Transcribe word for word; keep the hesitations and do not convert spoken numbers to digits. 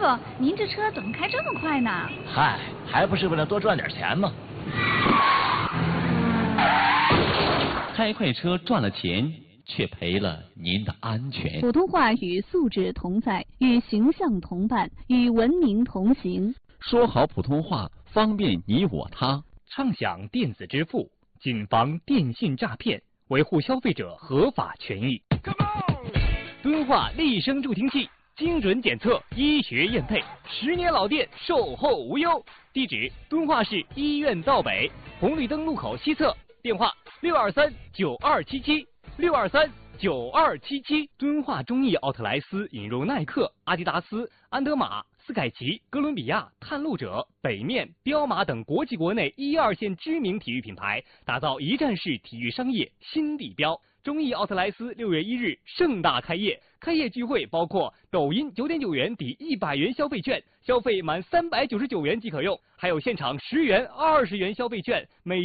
傅，您这车怎么开这么快呢？ 嗨，还不是为了多赚点钱吗？ 开快车赚了钱，却赔了您的安全。 普通话与素质同在，与形象同伴，与文明同行。 说好普通话，方便你我他。 畅享电子支付，谨防电信诈骗，维护消费者合法权益。敦化立声助听器，精准检测，医学验配，十年老店，售后无忧。地址：敦化市医院道北红绿灯路口西侧。电话：六二三九二七七六二三九二七七。敦化中艺奥特莱斯引入耐克、阿迪达斯、安德玛、斯凯奇、哥伦比亚、探路者、北面、彪马等国际国内一二线知名体育品牌，打造一站式体育商业新地标。中艺奥特莱斯六月一日盛大开业，开业聚会包括抖音九点九元抵一百元消费券，消费满三百九十九元即可用，还有现场十元、二十元消费券，每